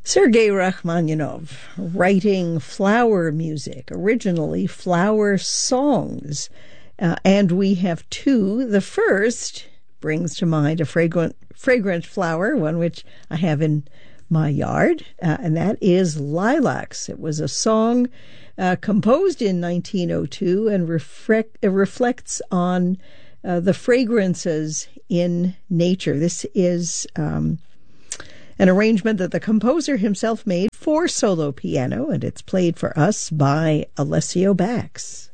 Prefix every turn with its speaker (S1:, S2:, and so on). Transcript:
S1: Sergei Rachmaninoff, writing flower music, originally flower songs. And we have two. The first brings to mind a fragrant flower, one which I have in my yard, and that is Lilacs. It was a song composed in 1902 and reflects on the fragrances in nature. This is an arrangement that the composer himself made for solo piano, and it's played for us by Alessio Bax.